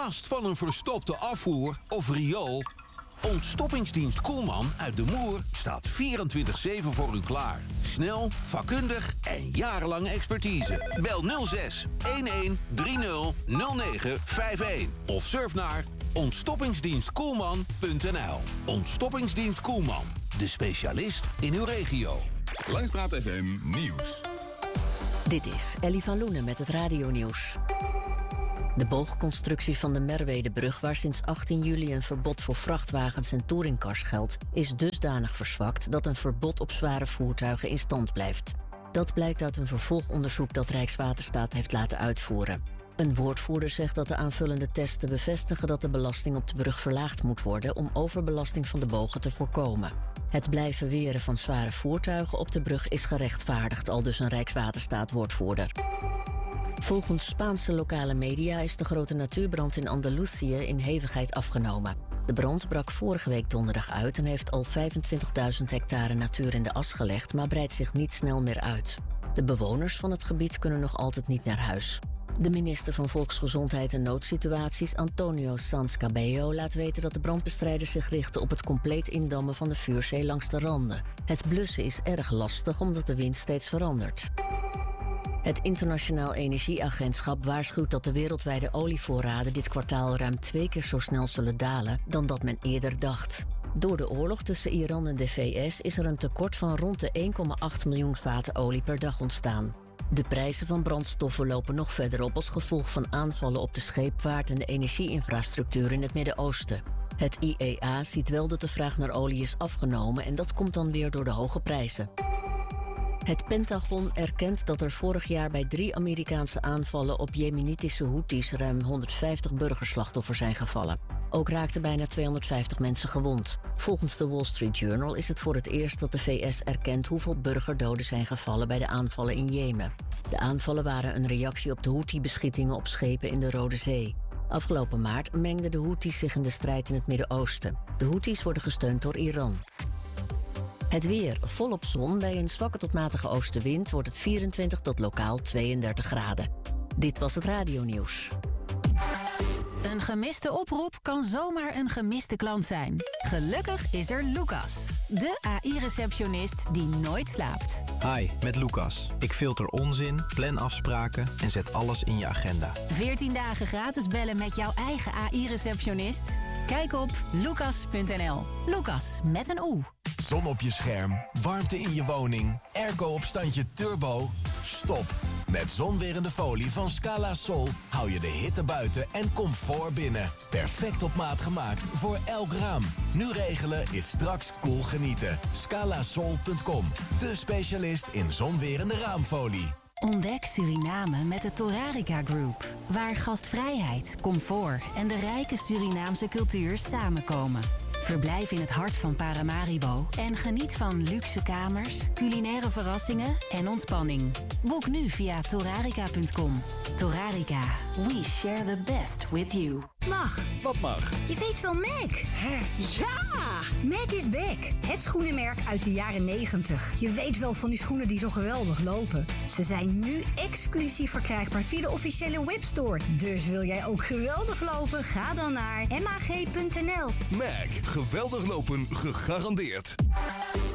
Last van een verstopte afvoer of riool? Ontstoppingsdienst Koelman uit De Moer staat 24/7 voor u klaar. Snel, vakkundig en jarenlange expertise. Bel 06 1130 0951 of surf naar ontstoppingsdienstkoelman.nl. Ontstoppingsdienst Koelman, de specialist in uw regio. Langstraat FM Nieuws. Dit is Ellie van Loenen met het radionieuws. De boogconstructie van de Merwedebrug, waar sinds 18 juli een verbod voor vrachtwagens en touringcars geldt, is dusdanig verzwakt dat een verbod op zware voertuigen in stand blijft. Dat blijkt uit een vervolgonderzoek dat Rijkswaterstaat heeft laten uitvoeren. Een woordvoerder zegt dat de aanvullende testen bevestigen dat de belasting op de brug verlaagd moet worden om overbelasting van de bogen te voorkomen. Het blijven weren van zware voertuigen op de brug is gerechtvaardigd, aldus een Rijkswaterstaat-woordvoerder. Volgens Spaanse lokale media is de grote natuurbrand in Andalusië in hevigheid afgenomen. De brand brak vorige week donderdag uit en heeft al 25.000 hectare natuur in de as gelegd, maar breidt zich niet snel meer uit. De bewoners van het gebied kunnen nog altijd niet naar huis. De minister van Volksgezondheid en Noodsituaties, Antonio Sanz Cabello, laat weten dat de brandbestrijders zich richten op het compleet indammen van de vuurzee langs de randen. Het blussen is erg lastig omdat de wind steeds verandert. Het Internationaal Energieagentschap waarschuwt dat de wereldwijde olievoorraden dit kwartaal ruim 2 keer zo snel zullen dalen dan dat men eerder dacht. Door de oorlog tussen Iran en de VS is er een tekort van rond de 1,8 miljoen vaten olie per dag ontstaan. De prijzen van brandstoffen lopen nog verder op als gevolg van aanvallen op de scheepvaart en de energieinfrastructuur in het Midden-Oosten. Het IEA ziet wel dat de vraag naar olie is afgenomen en dat komt dan weer door de hoge prijzen. Het Pentagon erkent dat er vorig jaar bij 3 Amerikaanse aanvallen op Jemenitische Houthis ruim 150 burgerslachtoffers zijn gevallen. Ook raakten bijna 250 mensen gewond. Volgens de Wall Street Journal is het voor het eerst dat de VS erkent hoeveel burgerdoden zijn gevallen bij de aanvallen in Jemen. De aanvallen waren een reactie op de Houthi-beschietingen op schepen in de Rode Zee. Afgelopen maart mengden de Houthis zich in de strijd in het Midden-Oosten. De Houthis worden gesteund door Iran. Het weer, volop zon. Bij een zwakke tot matige oostenwind wordt het 24 tot lokaal 32 graden. Dit was het radionieuws. Een gemiste oproep kan zomaar een gemiste klant zijn. Gelukkig is er Lucas, de AI-receptionist die nooit slaapt. Hi, met Lucas. Ik filter onzin, plan afspraken en zet alles in je agenda. 14 dagen gratis bellen met jouw eigen AI-receptionist? Kijk op lucas.nl. Lucas met een O. Zon op je scherm, warmte in je woning, airco op standje turbo. Stop. Met zonwerende folie van Scala Sol hou je de hitte buiten en comfort binnen. Perfect op maat gemaakt voor elk raam. Nu regelen is straks cool genieten. Scalasol.com, de specialist in zonwerende raamfolie. Ontdek Suriname met de Torarica Group, waar gastvrijheid, comfort en de rijke Surinaamse cultuur samenkomen. Verblijf in het hart van Paramaribo en geniet van luxe kamers, culinaire verrassingen en ontspanning. Boek nu via torarica.com. Torarica, we share the best with you. Mag. Wat mag? Je weet wel Mac. Hè? Ja! Mac is back. Het schoenenmerk uit de jaren 90. Je weet wel van die schoenen die zo geweldig lopen. Ze zijn nu exclusief verkrijgbaar via de officiële webstore. Dus wil jij ook geweldig lopen? Ga dan naar mag.nl. Mac, geweldig lopen gegarandeerd.